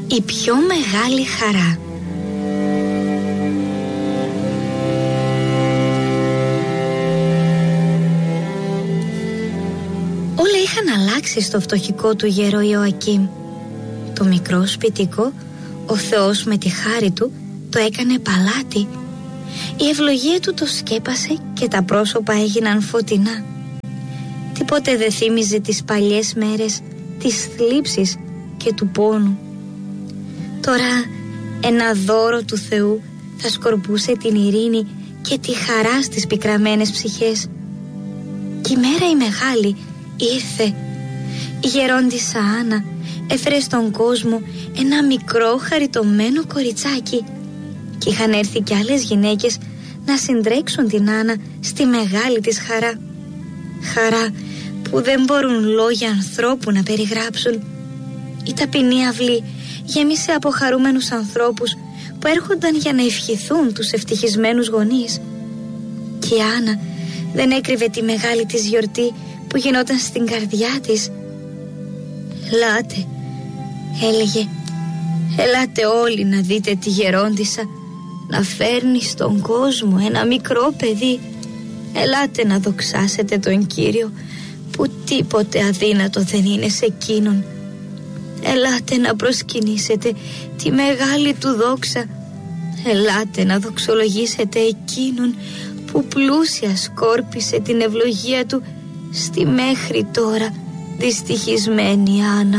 Η πιο μεγάλη χαρά. Όλα είχαν αλλάξει στο φτωχικό του γέρο Ιωακήμ. Το μικρό σπιτικό, ο Θεός με τη χάρη του το έκανε παλάτι. Η ευλογία του το σκέπασε και τα πρόσωπα έγιναν φωτεινά. Τίποτε δεν θύμιζε τις παλιές μέρες, τις θλίψεις και του πόνου. Τώρα ένα δώρο του Θεού θα σκορπούσε την ειρήνη και τη χαρά στις πικραμένες ψυχές. Και η μέρα η μεγάλη ήρθε. Η γερόντισσα Άννα έφερε στον κόσμο ένα μικρό χαριτωμένο κοριτσάκι και είχαν έρθει κι άλλες γυναίκες να συντρέξουν την Άννα στη μεγάλη της χαρά. Χαρά που δεν μπορούν λόγια ανθρώπου να περιγράψουν. Η ταπεινή αυλή γέμισε από χαρούμενους ανθρώπους που έρχονταν για να ευχηθούν τους ευτυχισμένους γονείς. Και η Άννα δεν έκρυβε τη μεγάλη της γιορτή που γινόταν στην καρδιά της. «Ελάτε», έλεγε, «ελάτε όλοι να δείτε τη γερόντισσα να φέρνει στον κόσμο ένα μικρό παιδί. Ελάτε να δοξάσετε τον Κύριο που τίποτε αδύνατο δεν είναι σε εκείνον. Ελάτε να προσκυνήσετε τη μεγάλη του δόξα. Ελάτε να δοξολογήσετε εκείνον που πλούσια σκόρπισε την ευλογία του στη μέχρι τώρα δυστυχισμένη Άννα».